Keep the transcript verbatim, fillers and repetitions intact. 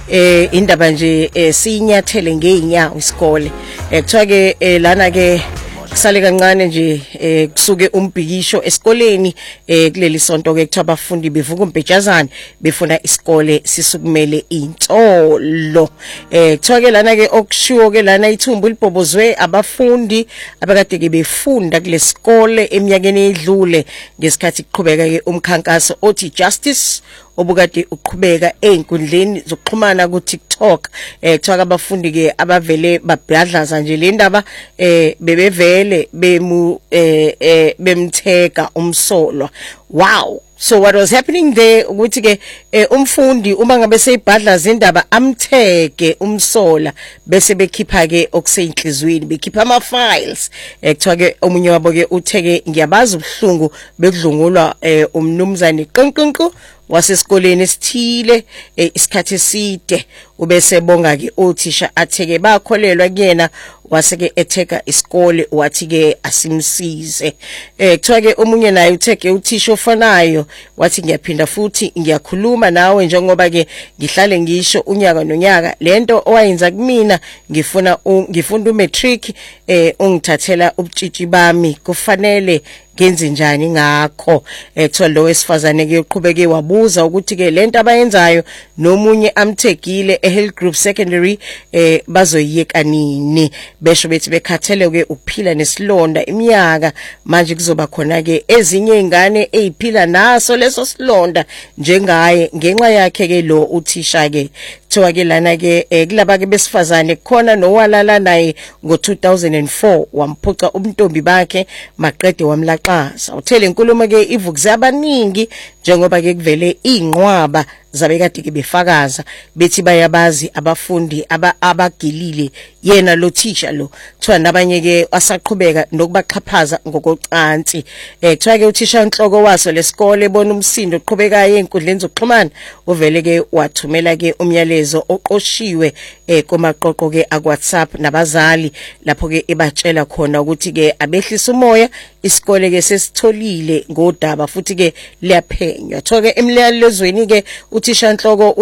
eh indaba nje sinyathele ngeenyawo isikole ekuthiwa ke lana ke kusale kancane nje eh kusuke umbhikisho esikoleni eh kuleli sonto ke kuthiwa abafundi bevuka umbhejazana befuna isikole sisukumele intolo eh kuthiwa ke lana ke okushiwo ke lana ithumbu libhobozwe abafundi abakade ke befunda kulesikole eminyakeni edlule ngesikhathi kuqhubeka ke umkhankaso othi justice obukade uqhubeka einkundleni zokuxhumana ku TikTok eh kuthiwa abafundi ke abavele babhadlaza nje le ndaba eh bebevele bemu eh bemtheka umsolwa. Wow. So what was happening there ukuthi ke umfundi uma ngabe seyibhadlaza indaba amtheke umsola bese bekhipha ke okuseyinhlizweni bekhipha ama files ekuthiwa ke omunye wabo ke utheke ngiyabaza ubuhlungu bekudlungulwa umnumzane qinqinqu wasesikoleni esithile isikhathi eside ubese bonga ke othisha atheke bakholelwa kuyena waseke etheka isikole wathi ke asimsize eh kuthiwa ke omunye naye utheke uthisha ofanayo wathi ngiyaphinda futhi ngiyakhuluma nawe njengoba ke ngihlale ngisho unyaka nonyaka lento owayenza kumina ngifuna ngifunda umatric eh ungithathela ubutshitshi bami kufanele ngenze njani ngakho ekuthiwa lo wesifazane ke uqhubeke wabuza ukuthi ke lento abayenzayo nomunye amthekile eHill Group Secondary eh bazoyiyeka nini besho bethi bekhathele ke ukuphila nesilonda iminyaka manje kuzoba khona ke ezinye izingane eziphila naso leso silonda njengaye ngenxa yakhe ke lo uthisha ke kuthiwa ke lana ke kulaba ke besifazane khona nowalala naye ngo two thousand four wamphuca ubuntombi bakhe maqede wamlaqaza uthele inkulumo ke ivukise abaningi njengoba ke kuvele inqwaba zabekade ke befakaza bethi bayabazi abafundi aba abagilile yena lo teacher lo kuthiwa nabanye ke asaqhubeka nokubaxhaphaza ngokocansi eh kuthiwa ke uthisha inhloko waso lesikole ebona umsindo oqhubekayo einkundleni zokuxhumana uvele ke wathumela ke umyalezo oqoshiwe eh komaqoqo ke akuWhatsApp nabazali lapho ke ebatshela khona ukuthi ke abehlisa umoya isikole ke sesitholile ngodaba futhi ke liyaphenywa kuthiwa ke emlalezweni ke uthisha inhloko